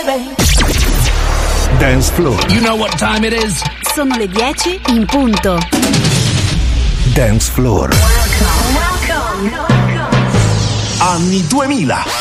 Dance Floor. You know what time it is? Sono le 10 in punto. Dance Floor. Welcome. Anni 2000.